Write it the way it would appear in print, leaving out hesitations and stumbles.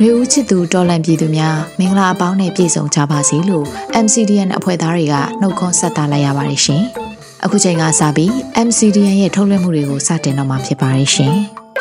နှွေဦးချစ်သူတော်လန်ပြည်သူများမင်္ဂလာအပေါင်းနဲ့ပြည့်စုံကြပါစေလို့ MCDN အဖွဲ့သားတွေကနှုတ်ခွန်းဆက်သလိုက်ရပါတယ်ရှင်။အခုချိန်ကစပြီး MCDN ရဲ့ထုတ်လွှင့်မှုတွေကိုစတင်တော့မှာဖြစ်ပါတယ်ရှင်။